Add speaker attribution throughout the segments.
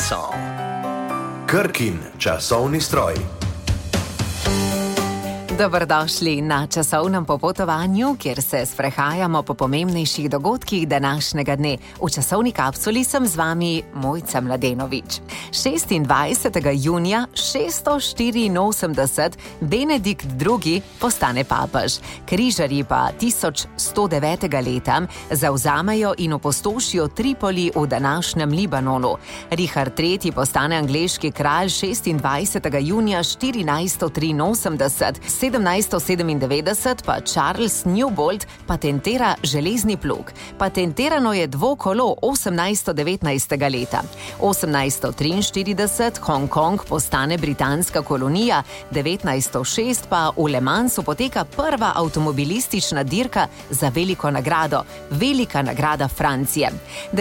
Speaker 1: song. Krkin časovni stroj.
Speaker 2: Dobrodošli na časovnem popotovanju, kjer se sprehajamo po pomembnejših dogodkih današnjega dne. V časovni kapsuli sem z vami Mojca Mladenovič. 26. junija 684 Benedikt II. Postane papež. Križarji pa 1109. leta zavzamejo in opustošijo Tripoli v današnjem Libanonu. Richard III. Postane angleški kralj 26. junija 1483. 1797 pa Charles Newbolt patentira železni plug. Patentirano je dvokolo 1819. leta. 1843 Hongkong postane britanska kolonija, 1906 pa v Le Mansu poteka prva avtomobilistična dirka za veliko nagrado, velika nagrada Francije.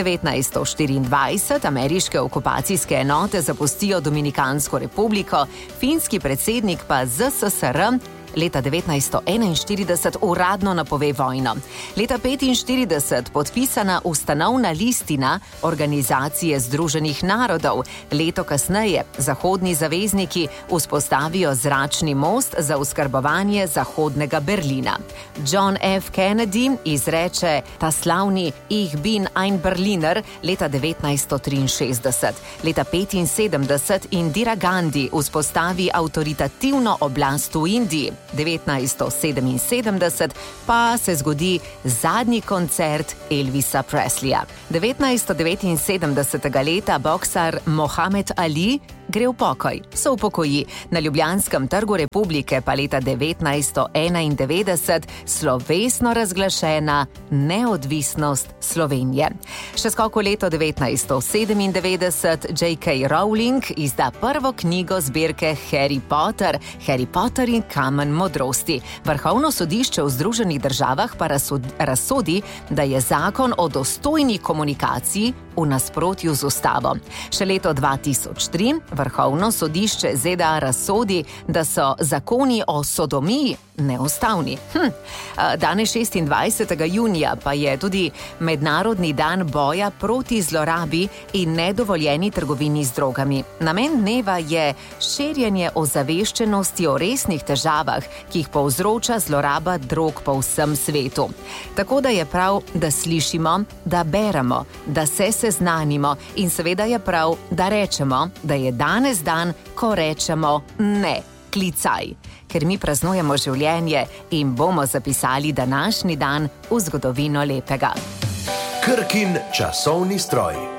Speaker 2: 1924 ameriške okupacijske enote zapustijo Dominikansko republiko, finski predsednik pa ZSSR leta 1941 uradno napove vojno. Leta 1945 podpisana ustanovna listina Organizacije združenih narodov. Leto kasneje zahodni zavezniki vzpostavijo zračni most za oskrbovanje zahodnega Berlina. John F. Kennedy izreče ta slavni Ich bin ein Berliner leta 1963. Leta 1975 Indira Gandhi vzpostavi avtoritativno oblast v Indiji. 1977 pa se zgodi zadnji koncert Elvisa Presleya. 1979. leta boksar Mohamed Ali gre v pokoj, se upokoji. Na Ljubljanskem trgu Republike pa leta 1991 slovesno razglašena neodvisnost Slovenije. Še skok v leto 1997 J.K. Rowling izda prvo knjigo zbirke Harry Potter in kamen modrosti. Vrhovno sodišče v Združenih državah pa razsodi, da je zakon o dostojni komunikaciji v nasprotju z ustavo. Še leto 2003 Vrhovno sodišče ZDA razsodi, da so zakoni o sodomiji neustavni. Danes 26. junija pa je tudi Mednarodni dan boja proti zlorabi in nedovoljeni trgovini z drogami. Namen dneva je širjenje ozaveščenosti o resnih težavah, ki jih povzroča zloraba drog po vsem svetu. Tako da je prav, da slišimo, da beremo, da se seznanimo in seveda je prav, da rečemo, da je danes dan, ko rečemo ne. Klicaj, ker mi praznujemo življenje in bomo zapisali današnji dan v zgodovino lepega.
Speaker 1: Krkin časovni stroj.